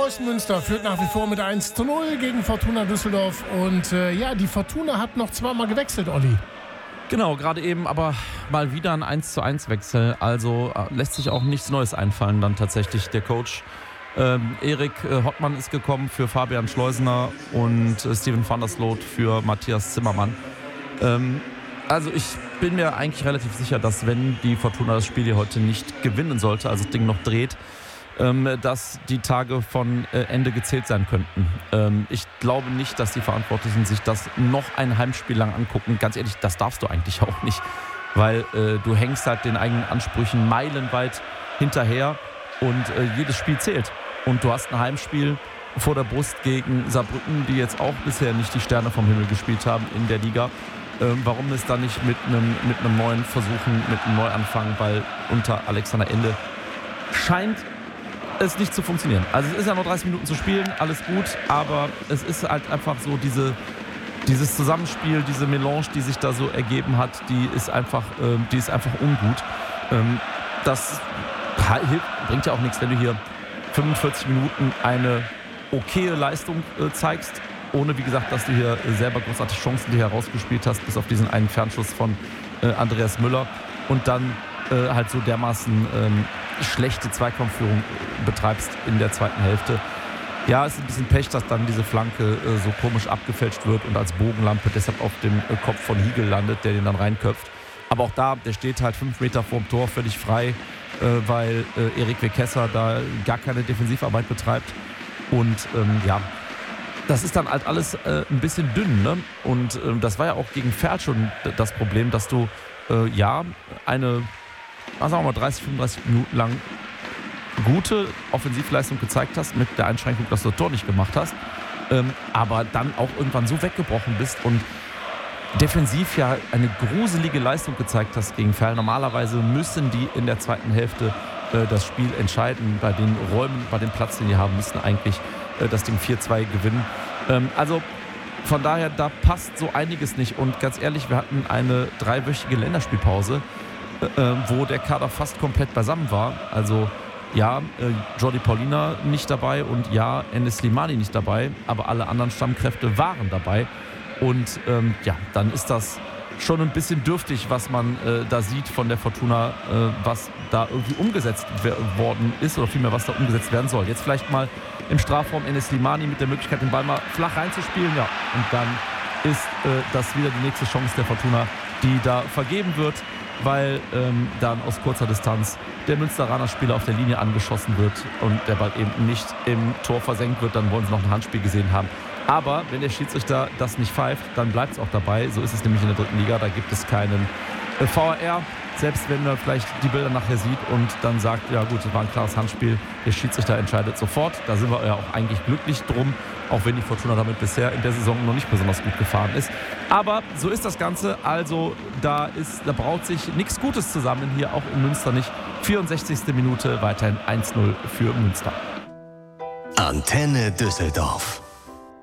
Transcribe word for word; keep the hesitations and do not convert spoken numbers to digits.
Preußen Münster führt nach wie vor mit eins zu null gegen Fortuna Düsseldorf. Und äh, ja, die Fortuna hat noch zweimal gewechselt, Olli. Genau, gerade eben aber mal wieder ein eins zu eins Wechsel. Also äh, lässt sich auch nichts Neues einfallen dann tatsächlich. Der Coach ähm, Erik äh, Hottmann ist gekommen für Fabian Schleusener und äh, Steven van der Sloot für Matthias Zimmermann. Ähm, also ich bin mir eigentlich relativ sicher, dass wenn die Fortuna das Spiel hier heute nicht gewinnen sollte, also das Ding noch dreht, ähm, dass die Tage von äh, Ende gezählt sein könnten. Ähm, ich glaube nicht, dass die Verantwortlichen sich das noch ein Heimspiel lang angucken. Ganz ehrlich, das darfst du eigentlich auch nicht, weil äh, du hängst halt den eigenen Ansprüchen meilenweit hinterher und äh, jedes Spiel zählt. Und du hast ein Heimspiel vor der Brust gegen Saarbrücken, die jetzt auch bisher nicht die Sterne vom Himmel gespielt haben in der Liga. Ähm, warum es dann nicht mit einem mit einem neuen Versuchen, mit einem Neuanfang, weil unter Alexander Ende scheint es nicht zu funktionieren. Also es ist ja noch dreißig Minuten zu spielen, alles gut, aber es ist halt einfach so diese, dieses Zusammenspiel, diese Melange, die sich da so ergeben hat, die ist einfach, äh, die ist einfach ungut. Ähm, das hilft, bringt ja auch nichts, wenn du hier fünfundvierzig Minuten eine okaye Leistung äh, zeigst, ohne, wie gesagt, dass du hier selber großartige Chancen dir herausgespielt hast, bis auf diesen einen Fernschuss von äh, Andreas Müller und dann äh, halt so dermaßen ähm, schlechte Zweikampfführung betreibst in der zweiten Hälfte. Ja, es ist ein bisschen Pech, dass dann diese Flanke äh, so komisch abgefälscht wird und als Bogenlampe deshalb auf dem äh, Kopf von Hiegel landet, der den dann reinköpft. Aber auch da, der steht halt fünf Meter vorm Tor völlig frei, äh, weil äh, Erik Wekesser da gar keine Defensivarbeit betreibt. Und ähm, ja, das ist dann halt alles äh, ein bisschen dünn, ne? Und äh, das war ja auch gegen Ferl schon das Problem, dass du äh, ja eine, sagen wir mal, dreißig, fünfunddreißig Minuten lang gute Offensivleistung gezeigt hast, mit der Einschränkung, dass du das Tor nicht gemacht hast, ähm, aber dann auch irgendwann so weggebrochen bist und defensiv ja eine gruselige Leistung gezeigt hast gegen Ferl. Normalerweise müssen die in der zweiten Hälfte äh, das Spiel entscheiden. Bei den Räumen, bei dem Platz, den die haben, müssen eigentlich äh, das Ding vier zwei gewinnen. Ähm, also von daher, da passt so einiges nicht. Und ganz ehrlich, wir hatten eine dreiwöchige Länderspielpause, äh, wo der Kader fast komplett beisammen war. Also ja, äh, Jordi Paulina nicht dabei und ja, Enes Slimani nicht dabei, aber alle anderen Stammkräfte waren dabei. Und ähm, ja, dann ist das schon ein bisschen dürftig, was man äh, da sieht von der Fortuna, äh, was da irgendwie umgesetzt w- worden ist oder vielmehr, was da umgesetzt werden soll. Jetzt vielleicht mal im Strafraum Enes Slimani mit der Möglichkeit, den Ball mal flach reinzuspielen. Ja, und dann ist äh, das wieder die nächste Chance der Fortuna, die da vergeben wird, weil ähm, dann aus kurzer Distanz der Münsteraner Spieler auf der Linie angeschossen wird und der Ball eben nicht im Tor versenkt wird. Dann wollen sie noch ein Handspiel gesehen haben. Aber wenn der Schiedsrichter das nicht pfeift, dann bleibt es auch dabei. So ist es nämlich in der dritten Liga. Da gibt es keinen äh, V A R. Selbst wenn man vielleicht die Bilder nachher sieht und dann sagt, ja gut, das war ein klares Handspiel, der Schiedsrichter entscheidet sofort. Da sind wir ja auch eigentlich glücklich drum, auch wenn die Fortuna damit bisher in der Saison noch nicht besonders gut gefahren ist. Aber so ist das Ganze. Also da, ist, da braut sich nichts Gutes zusammen, hier auch in Münster nicht. vierundsechzigste Minute, weiterhin eins null für Münster. Antenne Düsseldorf.